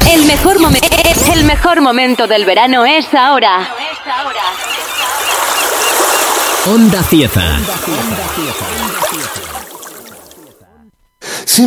El mejor momento del verano es ahora. Onda Cieza.